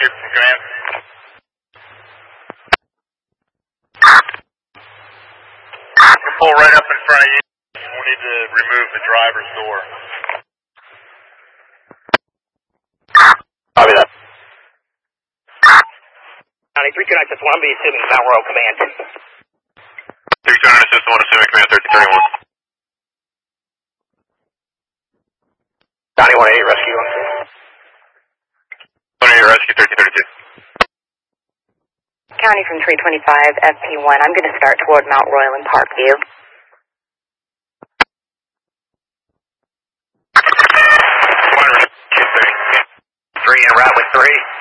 Rescue from command. We'll pull right up in front of you. We'll need to remove the driver's door. Copy that. County 329 System 1, I'm be assuming Mount Royal Command. 329 System 1, assuming command 1331. County 188 Rescue on 188 Rescue 1332. County from 325 FP1, I'm going to start toward Mount Royal and Parkview. 3 en route with 3.